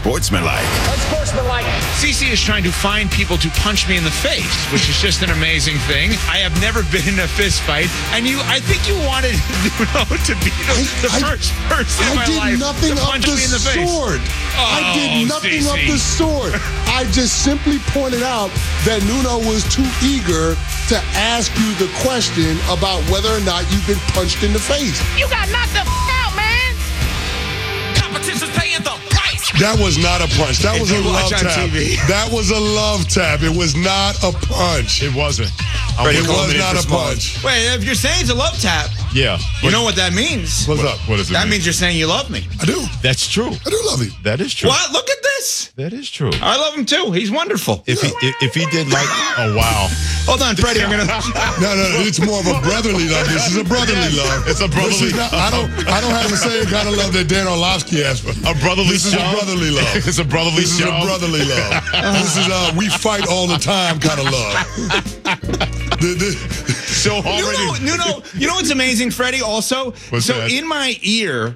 unsportsmanlike. Unsportsmanlike. CC is trying to find people to punch me in the face, which is just an amazing thing. I have never been in a fist fight, and I think you wanted Nuno to be the first person in my life I did nothing to of punch the me in the face. sort. I did nothing CC. of the sort. I just simply pointed out that Nuno was too eager to ask you the question about whether or not you've been punched in the face. You got knocked the out, man. Competition's paying the price. That was not a punch. That was a love watch on tap. TV. That was a love tap. It was not a punch. It wasn't. It was not a punch. Wait, if you're saying it's a love tap, Yeah. you know what that means? What's up? What does it That mean? means you're saying you love me. I do. That's true. I do love you. That is true. What? Look at this. That is true. I love him too. He's wonderful. If he did like, oh wow, Hold on, Freddie. I'm gonna. No, it's more of a brotherly love. This is a brotherly love. It's a brotherly. I don't have the same kind of love that Dan Orlovsky has for. A brotherly This is a shove? brotherly love. It's a brotherly This is a shove? brotherly love. This is we fight all the time kind of love. So already. Nuno, you know what's amazing, Freddie? Also, What's so that? in my ear,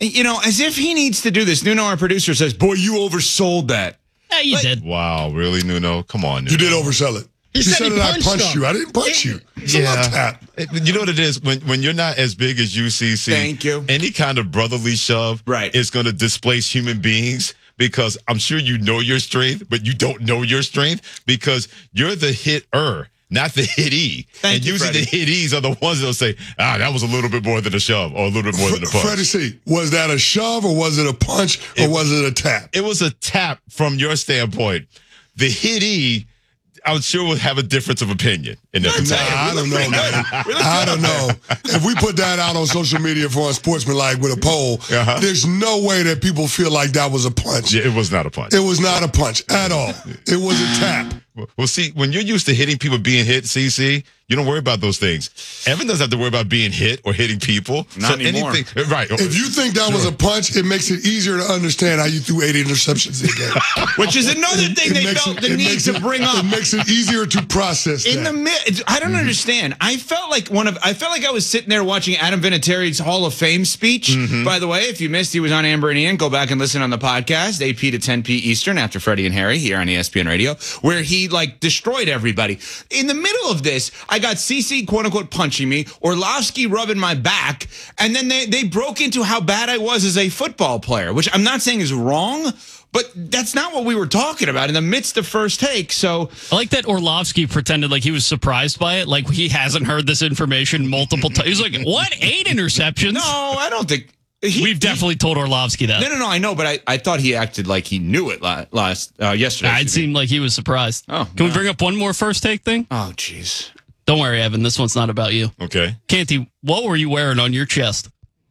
as if he needs to do this. Nuno, our producer, says, "Boy, you oversold that." Yeah, you did. Wow, really, Nuno? Come on, Nuno. You did oversell it. He said he that I punched punched him. you. I didn't punch you. It's a love tap. You know what it is? When you're not as big as UCC, Thank you. Any kind of brotherly shove is going to displace human beings because I'm sure you know your strength, but you don't know your strength because you're the hitter, not the hitee. Thank you, usually Freddie. the hitees are the ones that'll say, that was a little bit more than a shove or a little bit more than a punch. Freddie C, was that a shove or was it a punch or was it a tap? It was a tap from your standpoint. The hitee, I'm sure would have a difference of opinion in that. Nah, I don't know, man. I don't know. If we put that out on social media for Unsportsmanlike with a poll, there's no way that people feel like that was a punch. Yeah, it was not a punch. It was not a punch at all. It was a tap. Well, see, when you're used to hitting people being hit, CC, you don't worry about those things. Evan doesn't have to worry about being hit or hitting people. Not anymore. Right. If you think that was a punch, it makes it easier to understand how you threw 80 interceptions in a game. Which is another thing they felt the need to bring up. It makes it easier to process In that. the mid, I don't understand. I felt like I was sitting there watching Adam Vinatieri's Hall of Fame speech. By the way, if you missed, he was on Amber and Ian. Go back and listen on the podcast, 8 p to 10 p Eastern, after Freddie and Harry here on ESPN Radio, where he destroyed everybody. In the middle of this, I got CC quote unquote punching me, Orlovsky rubbing my back, and then they broke into how bad I was as a football player, which I'm not saying is wrong. But that's not what we were talking about in the midst of First Take. So I like that Orlovsky pretended like he was surprised by it, like he hasn't heard this information multiple times. He's like, "What? 8 interceptions?" no, I don't think. We've definitely told Orlovsky that. No, I know, but I thought he acted like he knew it yesterday. It seemed like he was surprised. Oh, Can we bring up one more First Take thing? Oh, jeez. Don't worry, Evan. This one's not about you. Okay. Canty, what were you wearing on your chest?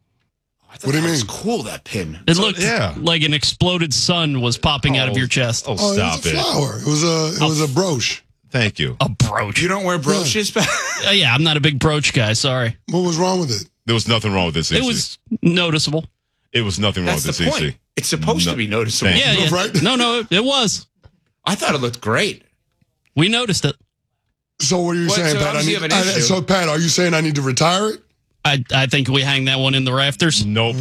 What do you mean? It's cool, that pin. It looked like an exploded sun was popping out of your chest. Oh, Oh, stop it was a flower. It was a brooch. Thank you. A brooch. You don't wear brooches? Yeah, I'm not a big brooch guy. Sorry. What was wrong with it? There was nothing wrong with this, CC. It was noticeable. It was nothing wrong That's with the this, point. CC. It's supposed to be noticeable. Thank Yeah, yeah. Right? No, it was. I thought it looked great. We noticed it. So what are you Well, saying, so Pat? obviously you have an issue. So Pat, are you saying I need to retire it? I think we hang that one in the rafters. Nope.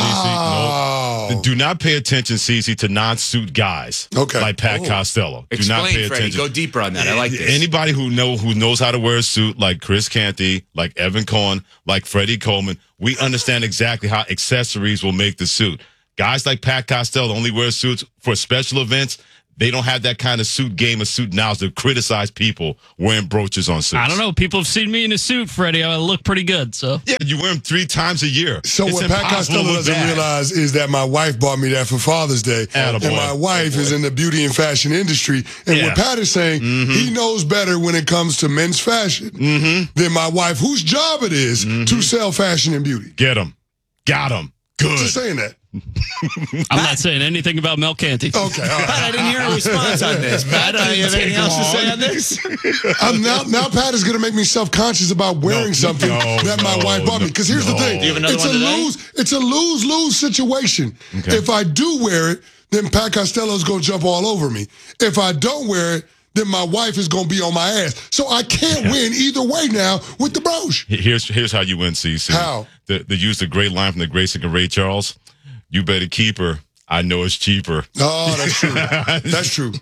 Wow. CC, nope. Do not pay attention, CC, to non-suit guys. Okay. Like Pat Costello. Do not Explain, pay Freddie. attention. Go deeper on that. I like this. Anybody who knows how to wear a suit, like Chris Canty, like Evan Cohen, like Freddie Coleman, we understand exactly how accessories will make the suit. Guys like Pat Costello only wear suits for special events. They don't have that kind of suit game or suit knowledge to criticize people wearing brooches on suits. I don't know. People have seen me in a suit, Freddie. I look pretty good. So Yeah, you wear them 3 times a year. So It's what Pat impossible Costello to look doesn't bad. realize is that my wife bought me that for Father's Day. Attaboy. And my wife is in the beauty and fashion industry. And what Pat is saying, he knows better when it comes to men's fashion than my wife, whose job it is to sell fashion and beauty. Get them. Got them. Good. Just saying that. I'm not saying anything about Mel Canty. Okay, all right. Pat, I didn't hear a response on this. Pat, you have anything else to say on this? Now Pat is going to make me self-conscious about wearing something that my wife bought me. Because here's the thing. Do you have another It's one today? it's a lose-lose situation. Okay. If I do wear it, then Pat Costello's going to jump all over me. If I don't wear it, then my wife is going to be on my ass. So I can't win either way now with the brooch. Here's how you win, CC. How? They used a great line from the great singer Ray Charles. You better keep her, I know it's cheaper. Oh, that's true. That's true.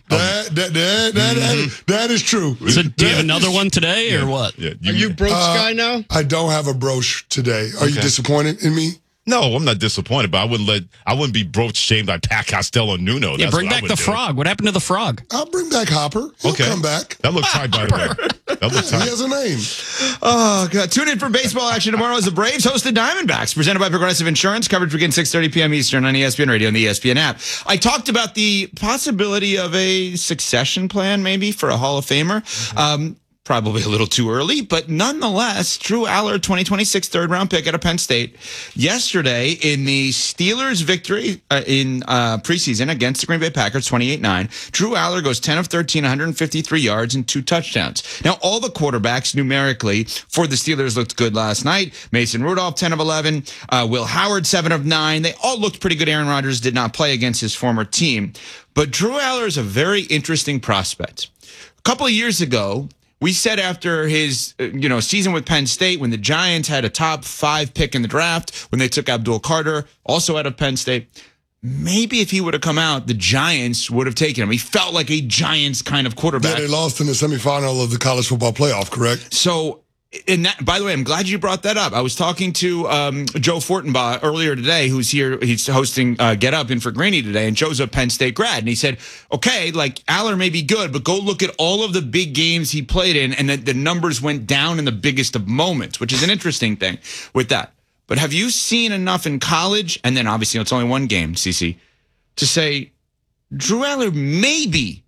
That is true. So do you have another one today or what? Yeah, Are you broke guy now? I don't have a brooch today. Are you disappointed in me? No, I'm not disappointed, but I wouldn't be broach shamed by Pat Costello and Nuno. Yeah, That's bring what I back would the do. frog. What happened to the frog? I'll bring back Hopper. He'll come back. That looks tight, by the way. That looks He tight. has a name. Oh, God. Tune in for baseball action tomorrow as the Braves host the Diamondbacks, presented by Progressive Insurance. Coverage begins 6:30 p.m. Eastern on ESPN Radio and the ESPN app. I talked about the possibility of a succession plan, maybe, for a Hall of Famer. Probably a little too early, but nonetheless, Drew Aller, 2026 third-round pick out of Penn State. Yesterday, in the Steelers' victory in preseason against the Green Bay Packers, 28-9, Drew Aller goes 10 of 13, 153 yards and 2 touchdowns. Now, all the quarterbacks numerically for the Steelers looked good last night. Mason Rudolph, 10 of 11. Will Howard, 7 of 9. They all looked pretty good. Aaron Rodgers did not play against his former team. But Drew Aller is a very interesting prospect. A couple of years ago, we said after his season with Penn State, when the Giants had a top 5 pick in the draft, when they took Abdul Carter, also out of Penn State, maybe if he would have come out, the Giants would have taken him. He felt like a Giants kind of quarterback. Yeah, they lost in the semifinal of the college football playoff, correct? So, by the way, I'm glad you brought that up. I was talking to Joe Fortenbaugh earlier today, who's here. He's hosting Get Up in for Greeny today, and Joe's a Penn State grad. And he said, okay, like Aller may be good, but go look at all of the big games he played in, and the numbers went down in the biggest of moments, which is an interesting thing with that. But have you seen enough in college, and then obviously it's only one game, CC, to say Drew Aller may be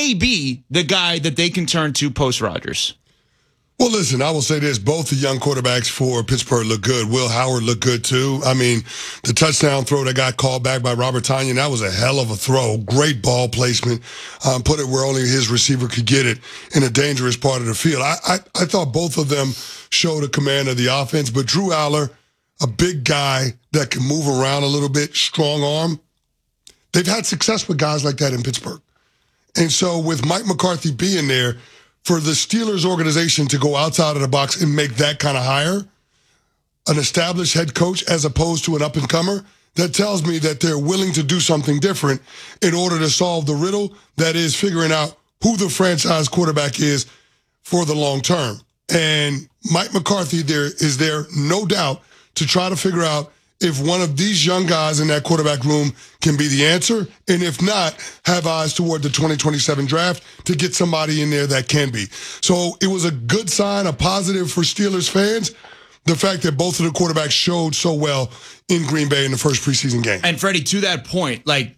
the guy that they can turn to post-Rodgers? Well, listen, I will say this. Both the young quarterbacks for Pittsburgh look good. Will Howard looked good, too. I mean, the touchdown throw that got called back by Robert Tonyan, that was a hell of a throw. Great ball placement. Put it where only his receiver could get it in a dangerous part of the field. I thought both of them showed a command of the offense, but Drew Aller, a big guy that can move around a little bit, strong arm. They've had success with guys like that in Pittsburgh. And so with Mike McCarthy being there, for the Steelers organization to go outside of the box and make that kind of hire, an established head coach as opposed to an up-and-comer, that tells me that they're willing to do something different in order to solve the riddle that is figuring out who the franchise quarterback is for the long term. And Mike McCarthy is there, no doubt, to try to figure out if one of these young guys in that quarterback room can be the answer, and if not, have eyes toward the 2027 draft to get somebody in there that can be. So it was a good sign, a positive for Steelers fans, the fact that both of the quarterbacks showed so well in Green Bay in the first preseason game. And Freddie, to that point, like,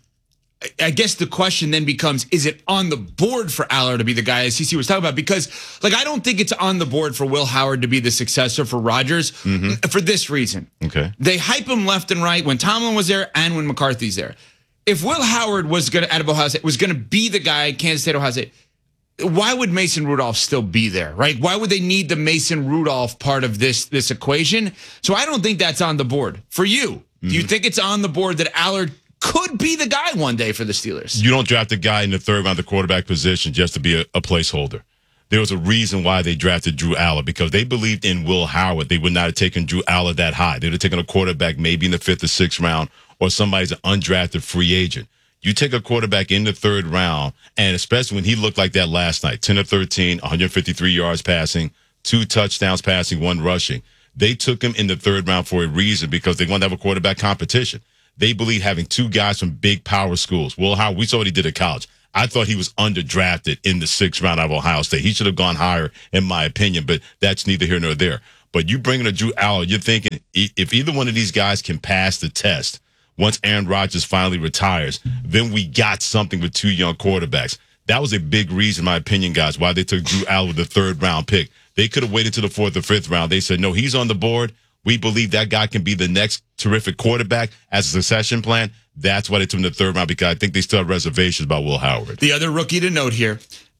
I guess the question then becomes, is it on the board for Aller to be the guy, as CC was talking about? Because, like, I don't think it's on the board for Will Howard to be the successor for Rodgers for this reason. Okay. They hype him left and right when Tomlin was there and when McCarthy's there. If Will Howard was going to, out of Ohio State, was going to be the guy, Kansas State, Ohio State, why would Mason Rudolph still be there, right? Why would they need the Mason Rudolph part of this equation? So I don't think that's on the board. For you, do you think it's on the board that Aller could be the guy one day for the Steelers? You don't draft a guy in the third round, the quarterback position, just to be a placeholder. There was a reason why they drafted Drew Aller, because they believed in Will Howard. They would not have taken Drew Aller that high. They would have taken a quarterback maybe in the 5th or 6th round, or somebody's an undrafted free agent. You take a quarterback in the 3rd round, and especially when he looked like that last night, 10 of 13, 153 yards passing, 2 touchdowns passing, 1 rushing. They took him in the 3rd round for a reason, because they wanted to have a quarterback competition. They believe having 2 guys from big power schools. Will Howard, we saw what he did at college. I thought he was underdrafted in the 6th round out of Ohio State. He should have gone higher, in my opinion, but that's neither here nor there. But you bring in a Drew Aller, you're thinking if either one of these guys can pass the test, once Aaron Rodgers finally retires, then we got something with 2 young quarterbacks. That was a big reason, in my opinion, guys, why they took Drew Aller with the 3rd round pick. They could have waited to the 4th or 5th round. They said, no, he's on the board. We believe that guy can be the next terrific quarterback as a succession plan. That's why they took him in the 3rd round, because I think they still have reservations about Will Howard. The other rookie to note here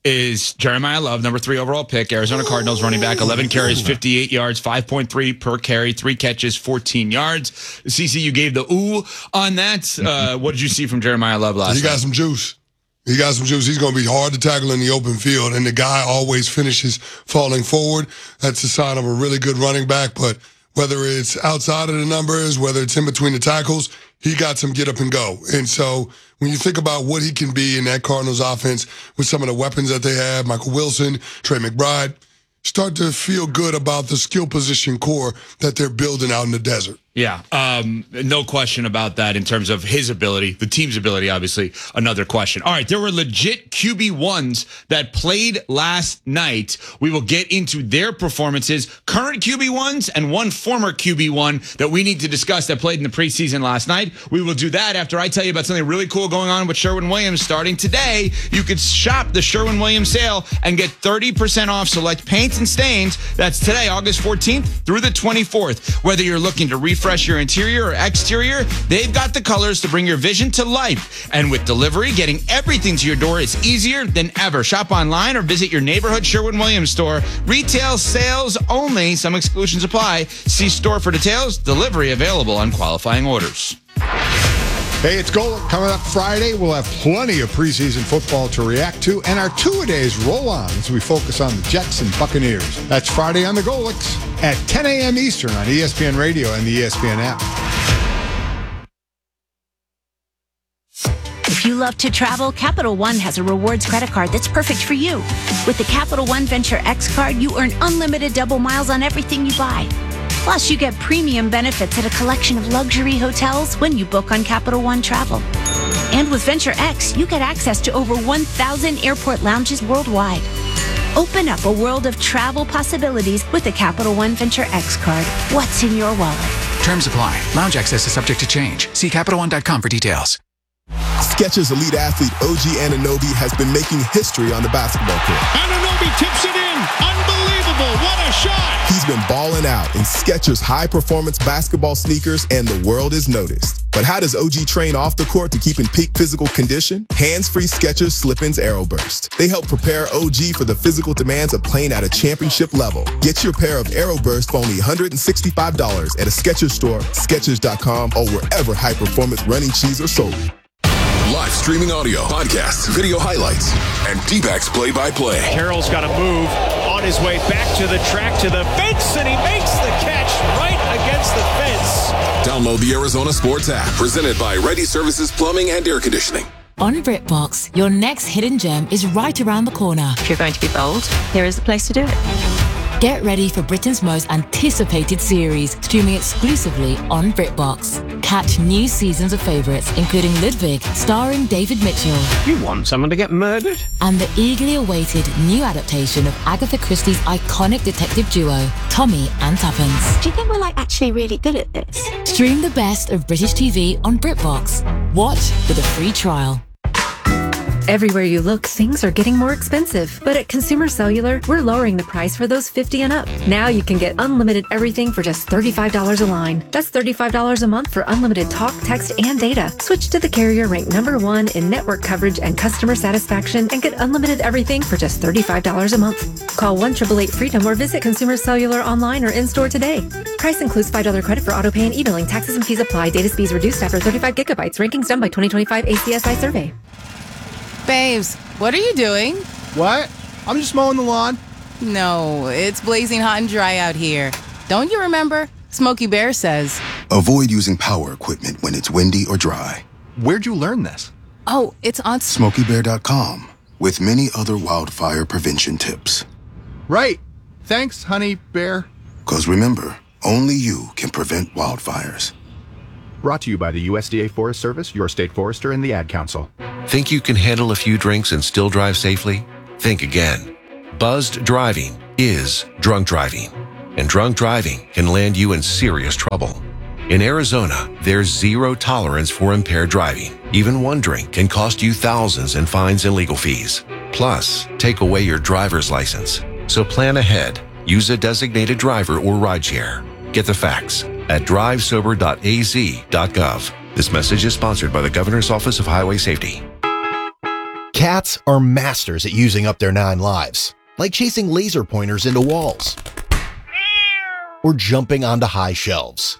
is Jeremiah Love, number 3 overall pick, Arizona Cardinals running back, 11 carries, 58 yards, 5.3 per carry, 3 catches, 14 yards. CC, you gave the ooh on that. What did you see from Jeremiah Love last night? He got some juice. He got some juice. He's going to be hard to tackle in the open field, and the guy always finishes falling forward. That's a sign of a really good running back, but whether it's outside of the numbers, whether it's in between the tackles, he got some get up and go. And so when you think about what he can be in that Cardinals offense with some of the weapons that they have, Michael Wilson, Trey McBride, start to feel good about the skill position core that they're building out in the desert. Yeah, no question about that in terms of his ability, the team's ability, obviously, another question. All right, there were legit QB1s that played last night. We will get into their performances, current QB1s and one former QB1 that we need to discuss that played in the preseason last night. We will do that after I tell you about something really cool going on with Sherwin-Williams starting today. You could shop the Sherwin-Williams sale and get 30% off select paints and stains. That's today, August 14th through the 24th. Whether you're looking to refresh your interior or exterior, they've got the colors to bring your vision to life. And with delivery, getting everything to your door is easier than ever. Shop online or visit your neighborhood Sherwin-Williams store. Retail sales only. Some exclusions apply. See store for details. Delivery available on qualifying orders. Hey, it's Golic. Coming up Friday, we'll have plenty of preseason football to react to, and our two-a-days roll on as we focus on the Jets and Buccaneers. That's Friday on the Golics at 10 a.m. Eastern on ESPN Radio and the ESPN app. If you love to travel, Capital One has a rewards credit card that's perfect for you. With the Capital One Venture X card, you earn unlimited double miles on everything you buy. Plus, you get premium benefits at a collection of luxury hotels when you book on Capital One Travel. And with Venture X, you get access to over 1,000 airport lounges worldwide. Open up a world of travel possibilities with the Capital One Venture X card. What's in your wallet? Terms apply. Lounge access is subject to change. See CapitalOne.com for details. Skechers elite athlete OG Anunoby has been making history on the basketball court. Anunoby tips it in. Unbelievable. What a shot. He's been balling out in Skechers high-performance basketball sneakers, and the world has noticed. But how does OG train off the court to keep in peak physical condition? Hands-free Skechers Slip-ins AeroBurst. They help prepare OG for the physical demands of playing at a championship level. Get your pair of AeroBurst for only $165 at a Skechers store, Skechers.com, or wherever high-performance running shoes are sold. Live streaming audio, podcasts, video highlights, and D-backs play-by-play. Carroll's got to move on his way back to the track, to the fence, and he makes the catch right against the fence. Download the Arizona Sports app, presented by Ready Services Plumbing and Air Conditioning. On BritBox, your next hidden gem is right around the corner. If you're going to be bold, here is the place to do it. Get ready for Britain's most anticipated series, streaming exclusively on BritBox. Catch new seasons of favourites, including Ludwig, starring David Mitchell. You want someone to get murdered? And the eagerly awaited new adaptation of Agatha Christie's iconic detective duo, Tommy and Tuppence. Do you think we're actually really good at this? Stream the best of British TV on BritBox. Watch with a free trial. Everywhere you look, things are getting more expensive. But at Consumer Cellular, we're lowering the price for those 50 and up. Now you can get unlimited everything for just $35 a line. That's $35 a month for unlimited talk, text, and data. Switch to the carrier ranked #1 in network coverage and customer satisfaction and get unlimited everything for just $35 a month. Call 1-888-FREEDOM or visit Consumer Cellular online or in-store today. Price includes $5 credit for autopay and e-billing. Taxes and fees apply. Data speeds reduced after 35 gigabytes. Rankings done by 2025 ACSI survey. Babes, what are you doing? What? I'm just mowing the lawn. No, it's blazing hot and dry out here. Don't you remember? Smokey Bear says. Avoid using power equipment when it's windy or dry. Where'd you learn this? Oh, it's on SmokeyBear.com with many other wildfire prevention tips. Right. Thanks, honey bear. Because remember, only you can prevent wildfires. Brought to you by the USDA Forest Service, your state forester, and the Ad Council. Think you can handle a few drinks and still drive safely? Think again. Buzzed driving is drunk driving, and drunk driving can land you in serious trouble. In Arizona, there's zero tolerance for impaired driving. Even one drink can cost you thousands in fines and legal fees. Plus, take away your driver's license. So plan ahead. Use a designated driver or rideshare. Get the facts at drivesober.az.gov. This message is sponsored by the Governor's Office of Highway Safety. Cats are masters at using up their 9 lives, like chasing laser pointers into walls or jumping onto high shelves.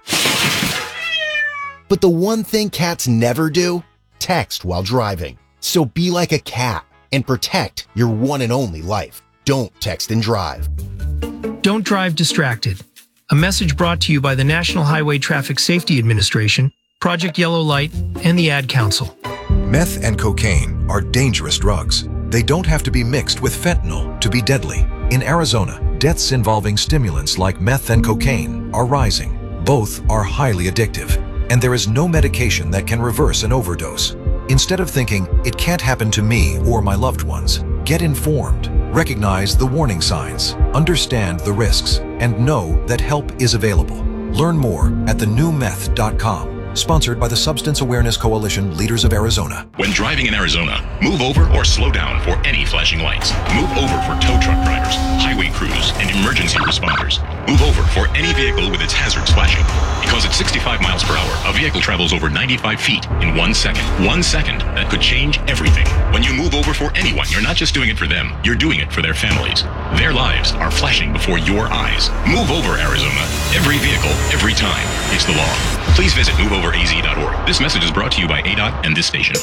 But the one thing cats never do, text while driving. So be like a cat and protect your one and only life. Don't text and drive. Don't drive distracted. A message brought to you by the National Highway Traffic Safety Administration, Project Yellow Light, and the Ad Council. Meth and cocaine are dangerous drugs. They don't have to be mixed with fentanyl to be deadly. In Arizona, deaths involving stimulants like meth and cocaine are rising. Both are highly addictive, and there is no medication that can reverse an overdose. Instead of thinking, it can't happen to me or my loved ones, get informed. Recognize the warning signs, understand the risks, and know that help is available. Learn more at thenewmeth.com. Sponsored by the Substance Awareness Coalition Leaders of Arizona. When driving in Arizona, move over or slow down for any flashing lights. Move over for tow truck drivers, highway crews, and emergency responders. Move over for any vehicle with its hazards flashing. Because at 65 miles per hour, a vehicle travels over 95 feet in 1 second. 1 second, that could change everything. When you move over for anyone, you're not just doing it for them, you're doing it for their families. Their lives are flashing before your eyes. Move over, Arizona. Every vehicle, every time. It's the law. Please visit moveoveraz.org. This message is brought to you by ADOT and this station.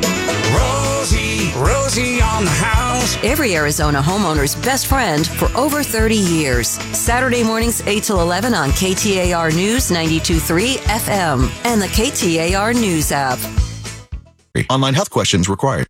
Rosie on the house. Every Arizona homeowner's best friend for over 30 years. Saturday mornings 8 till 11 on KTAR News 92.3 FM and the KTAR News app. Online health questions required.